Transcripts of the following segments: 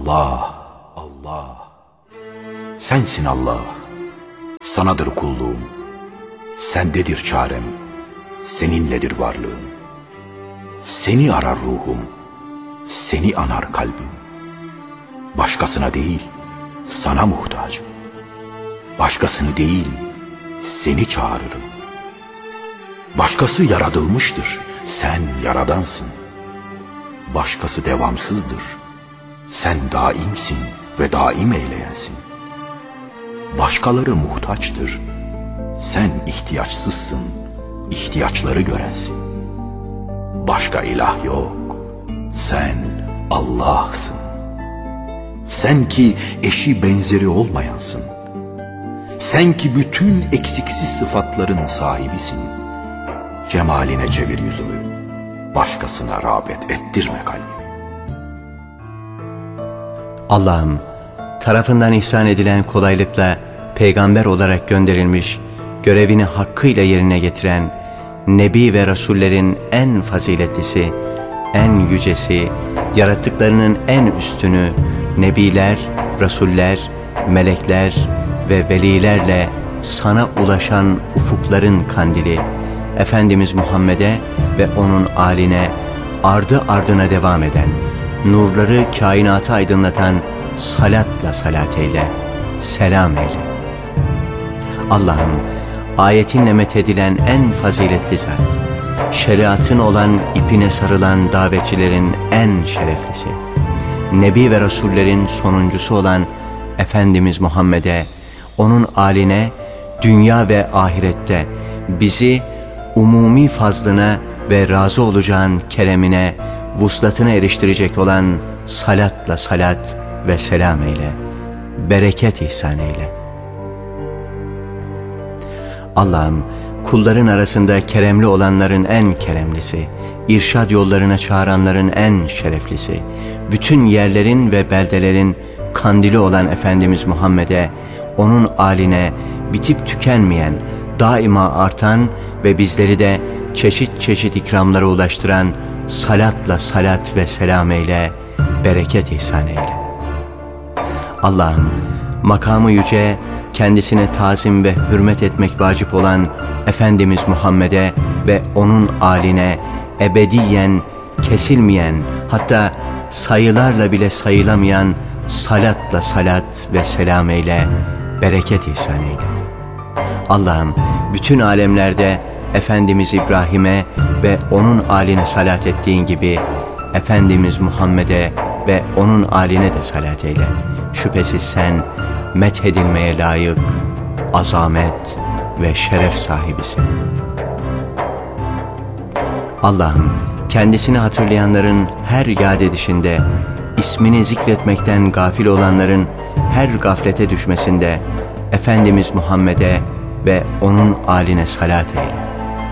Allah, Allah. Sensin Allah. Sanadır kulluğum. Sendedir çarem. Seninledir varlığım. Seni arar ruhum. Seni anar kalbim. Başkasına değil, sana muhtacım. Başkasını değil, seni çağırırım. Başkası yaratılmıştır, sen yaradansın. Başkası devamsızdır, sen daimsin ve daim eyleyensin. Başkaları muhtaçtır, sen ihtiyaçsızsın, ihtiyaçları görensin. Başka ilah yok, sen Allah'sın. Sen ki eşi benzeri olmayansın. Sen ki bütün eksiksiz sıfatların sahibisin. Cemaline çevir yüzümü, başkasına rağbet ettirme kalbimi. Allah'ım, tarafından ihsan edilen kolaylıkla peygamber olarak gönderilmiş, görevini hakkıyla yerine getiren Nebi ve Rasullerin en faziletlisi, en yücesi, yarattıklarının en üstünü, Nebiler, Rasuller, melekler ve velilerle sana ulaşan ufukların kandili, Efendimiz Muhammed'e ve onun âline ardı ardına devam eden, nurları kainatı aydınlatan salatla salat eyle, selam eyle. Allah'ım, ayetinle methedilen en faziletli zat, şeriatın olan ipine sarılan davetçilerin en şereflisi, Nebi ve Rasullerin sonuncusu olan Efendimiz Muhammed'e, onun âline, dünya ve ahirette bizi umumi fazlına ve razı olacağın keremine, vuslatına eriştirecek olan salatla salat ve selam eyle, bereket ihsan eyle. Allah'ım, kulların arasında keremli olanların en keremlisi, irşad yollarına çağıranların en şereflisi, bütün yerlerin ve beldelerin kandili olan Efendimiz Muhammed'e, onun âline bitip tükenmeyen, daima artan ve bizleri de çeşit çeşit ikramlara ulaştıran salatla salat ve selam eyle, bereket ihsan eyle. Allah'ım, makamı yüce, kendisine tazim ve hürmet etmek vacip olan Efendimiz Muhammed'e ve onun âline ebediyen, kesilmeyen, hatta sayılarla bile sayılamayan salatla salat ve selam eyle, bereket ihsan eyle. Allah'ım, bütün alemlerde Efendimiz İbrahim'e ve onun âline salat ettiğin gibi Efendimiz Muhammed'e ve onun âline de salat eyle. Şüphesiz sen methedilmeye layık, azamet ve şeref sahibisin. Allah'ım, kendisini hatırlayanların her yad edişinde, ismini zikretmekten gafil olanların her gaflete düşmesinde Efendimiz Muhammed'e ve onun âline salat eyle.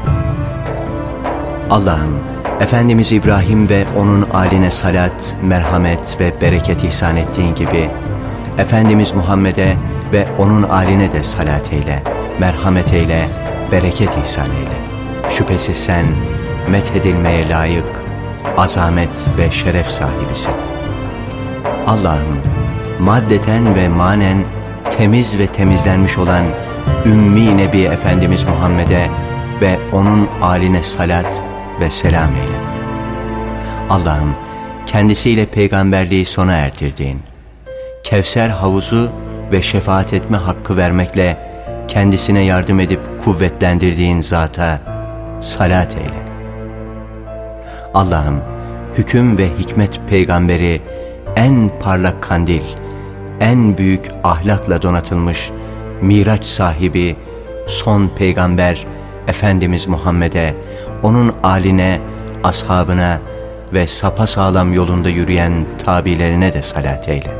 Allah'ım, Efendimiz İbrahim ve onun âline salat, merhamet ve bereket ihsan ettiğin gibi Efendimiz Muhammed'e ve onun âline de salat eyle, merhamet eyle, bereket ihsan eyle. Şüphesiz sen methedilmeye layık, azamet ve şeref sahibisin. Allah'ım, maddeten ve manen temiz ve temizlenmiş olan Ümmi Nebi Efendimiz Muhammed'e ve onun âline salat ve selam eyle. Allah'ım, kendisiyle peygamberliği sona erdirdiğin, Kevser havuzu ve şefaat etme hakkı vermekle kendisine yardım edip kuvvetlendirdiğin zata salat eyle. Allah'ım, hüküm ve hikmet peygamberi, en parlak kandil, en büyük ahlakla donatılmış Miraç sahibi, son peygamber Efendimiz Muhammed'e, onun âline, ashabına ve sapasağlam yolunda yürüyen tabilerine de salat eyle.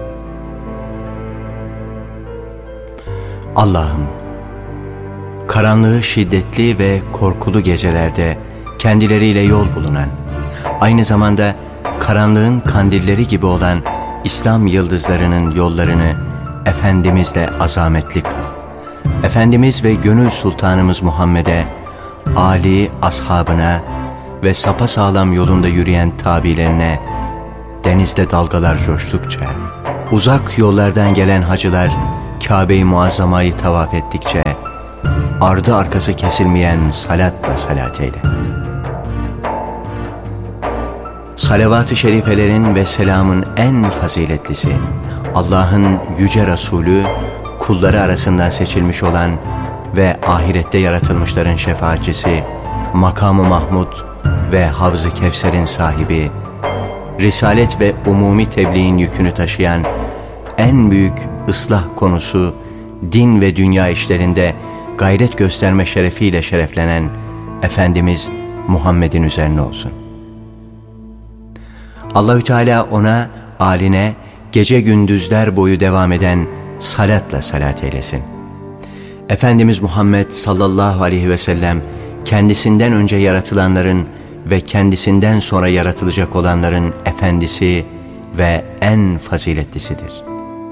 Allah'ım, karanlığı şiddetli ve korkulu gecelerde kendileriyle yol bulunan, aynı zamanda karanlığın kandilleri gibi olan İslam yıldızlarının yollarını Efendimizle azametli kıl. Efendimiz ve gönül sultanımız Muhammed'e, âli, ashabına ve sapasağlam yolunda yürüyen tabilerine denizde dalgalar coştukça, uzak yollardan gelen hacılar Kabe-i Muazzama'yı tavaf ettikçe, ardı arkası kesilmeyen salatla salat eyle. Salavat-ı şerifelerin ve selamın en faziletlisi, Allah'ın yüce Resulü, kulları arasından seçilmiş olan ve ahirette yaratılmışların şefaatçisi, Makam-ı Mahmud ve Havz-ı Kevser'in sahibi, risalet ve umumi tebliğin yükünü taşıyan, en büyük ıslah konusu, din ve dünya işlerinde gayret gösterme şerefiyle şereflenen Efendimiz Muhammed'in üzerine olsun. Allahü Teala ona, âline, gece gündüzler boyu devam eden salatla salat eylesin. Efendimiz Muhammed sallallahu aleyhi ve sellem, kendisinden önce yaratılanların ve kendisinden sonra yaratılacak olanların efendisi ve en faziletlisidir.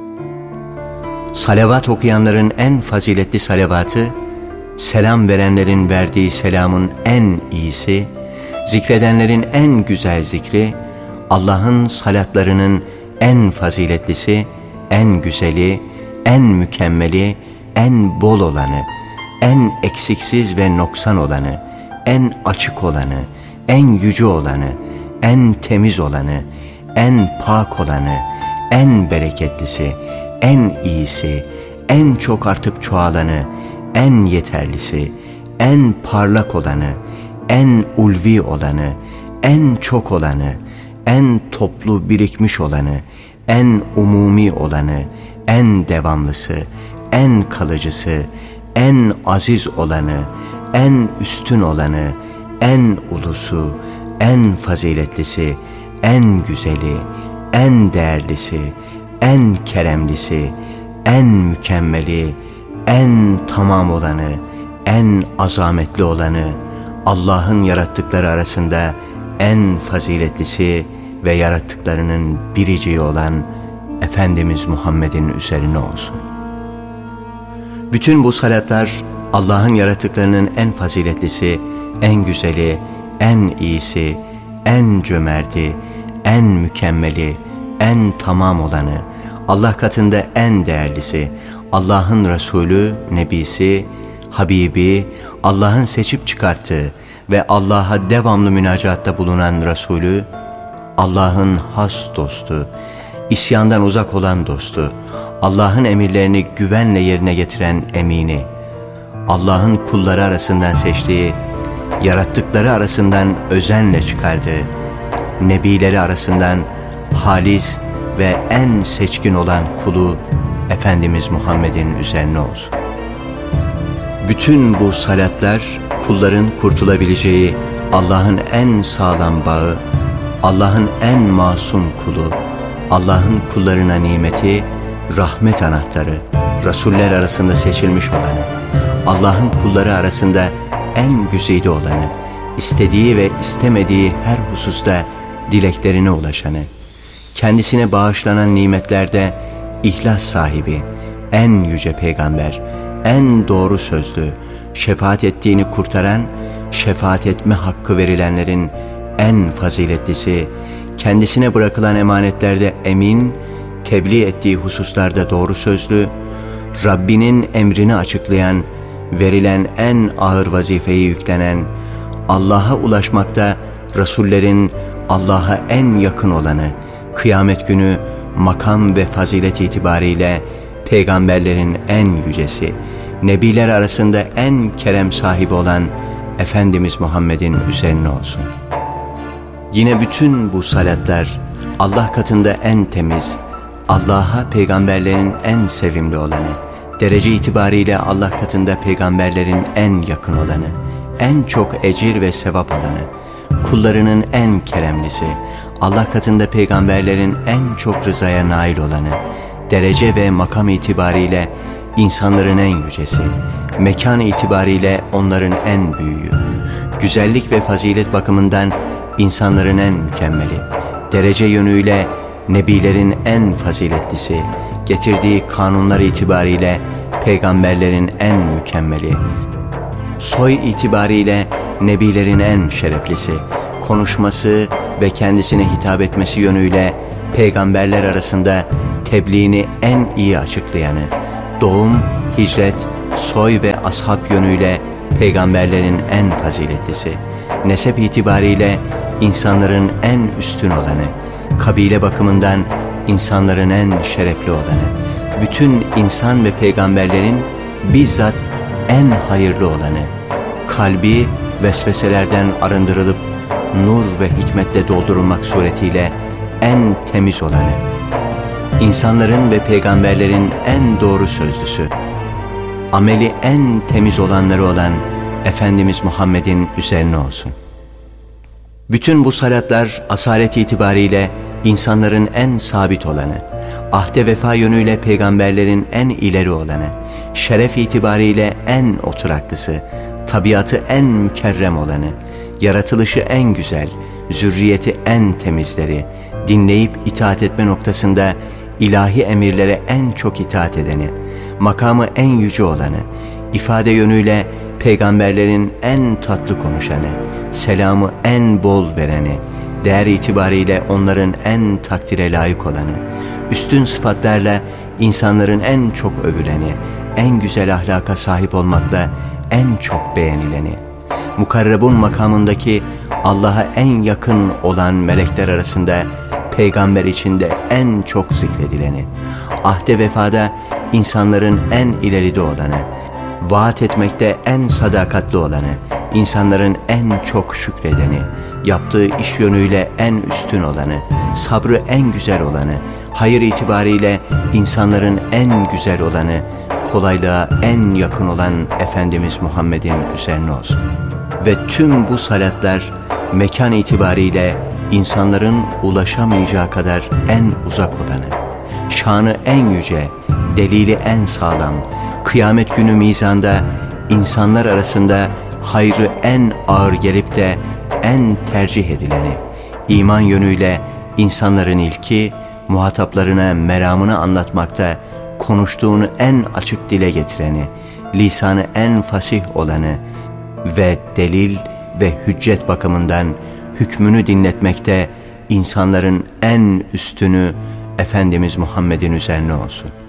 Salavat okuyanların en faziletli salavatı, selam verenlerin verdiği selamın en iyisi, zikredenlerin en güzel zikri, Allah'ın salatlarının en faziletlisi, en güzeli, en mükemmeli, en bol olanı, en eksiksiz ve noksan olanı, en açık olanı, en yüce olanı, en temiz olanı, en pak olanı, en bereketlisi, en iyisi, en çok artıp çoğalanı, en yeterlisi, en parlak olanı, en ulvi olanı, en çok olanı, en toplu birikmiş olanı, en umumi olanı, en devamlısı, en kalıcısı, en aziz olanı, en üstün olanı, en ulusu, en faziletlisi, en güzeli, en değerlisi, en keremlisi, en mükemmeli, en tamam olanı, en azametli olanı, Allah'ın yarattıkları arasında en faziletlisi ve yarattıklarının biriciği olan Efendimiz Muhammed'in üzerine olsun. Bütün bu salatlar Allah'ın yarattıklarının en faziletlisi, en güzeli, en iyisi, en cömerti, en mükemmeli, en tamam olanı, Allah katında en değerlisi, Allah'ın Resulü, Nebisi, Habibi, Allah'ın seçip çıkarttığı ve Allah'a devamlı münacatta bulunan Resulü, Allah'ın has dostu, isyandan uzak olan dostu, Allah'ın emirlerini güvenle yerine getiren emini, Allah'ın kulları arasından seçtiği, yarattıkları arasından özenle çıkardığı, nebileri arasından halis ve en seçkin olan kulu Efendimiz Muhammed'in üzerine olsun. Bütün bu salatlar kulların kurtulabileceği Allah'ın en sağlam bağı, Allah'ın en masum kulu, Allah'ın kullarına nimeti, rahmet anahtarı, Resuller arasında seçilmiş olanı, Allah'ın kulları arasında en güzide olanı, istediği ve istemediği her hususta dileklerine ulaşanı, kendisine bağışlanan nimetlerde ihlas sahibi, en yüce peygamber, en doğru sözlü, şefaat ettiğini kurtaran, şefaat etme hakkı verilenlerin en faziletlisi, kendisine bırakılan emanetlerde emin, tebliğ ettiği hususlarda doğru sözlü, Rabbinin emrini açıklayan, verilen en ağır vazifeyi yüklenen, Allah'a ulaşmakta Resullerin Allah'a en yakın olanı, kıyamet günü makam ve fazilet itibariyle peygamberlerin en yücesi, nebiler arasında en kerem sahibi olan Efendimiz Muhammed'in üzerine olsun. Yine bütün bu salatlar Allah katında en temiz, Allah'a peygamberlerin en sevimli olanı, derece itibariyle Allah katında peygamberlerin en yakın olanı, en çok ecir ve sevap alanı, kullarının en keremlisi, Allah katında peygamberlerin en çok rızaya nail olanı, derece ve makam itibariyle insanların en yücesi, mekan itibariyle onların en büyüğü, güzellik ve fazilet bakımından insanların en mükemmeli, derece yönüyle nebilerin en faziletlisi, getirdiği kanunlar itibariyle peygamberlerin en mükemmeli, soy itibariyle nebilerin en şereflisi, konuşması ve kendisine hitap etmesi yönüyle peygamberler arasında tebliğini en iyi açıklayanı, doğum, hicret, soy ve ashab yönüyle peygamberlerin en faziletlisi, nesep itibariyle insanların en üstün olanı, kabile bakımından insanların en şerefli olanı, bütün insan ve peygamberlerin bizzat en hayırlı olanı, kalbi vesveselerden arındırılıp nur ve hikmetle doldurulmak suretiyle en temiz olanı, insanların ve peygamberlerin en doğru sözlüsü, ameli en temiz olanları olan Efendimiz Muhammed'in üzerine olsun. Bütün bu salatlar asalet itibariyle insanların en sabit olanı, ahde vefa yönüyle peygamberlerin en ileri olanı, şeref itibariyle en oturaklısı, tabiatı en mükerrem olanı, yaratılışı en güzel, zürriyeti en temizleri, dinleyip itaat etme noktasında ilahi emirlere en çok itaat edeni, makamı en yüce olanı, ifade yönüyle peygamberlerin en tatlı konuşanı, selamı en bol vereni, değer itibariyle onların en takdire layık olanı, üstün sıfatlarla insanların en çok övüleni, en güzel ahlaka sahip olmakla en çok beğenileni, mukarrabun makamındaki Allah'a en yakın olan melekler arasında peygamber içinde en çok zikredileni, ahde vefada insanların en ileride olanı, vaat etmekte en sadakatli olanı, insanların en çok şükredeni, yaptığı iş yönüyle en üstün olanı, sabrı en güzel olanı, hayır itibariyle insanların en güzel olanı, kolaylığa en yakın olan Efendimiz Muhammed'in üzerine olsun. Ve tüm bu salatlar mekan itibariyle insanların ulaşamayacağı kadar en uzak olanı, şanı en yüce, delili en sağlam, kıyamet günü mizanda insanlar arasında hayrı en ağır gelip de en tercih edileni, iman yönüyle insanların ilki, muhataplarına meramını anlatmakta konuştuğunu en açık dile getireni, lisanı en fasih olanı ve delil ve hüccet bakımından hükmünü dinletmekte insanların en üstünü Efendimiz Muhammed'in üzerine olsun.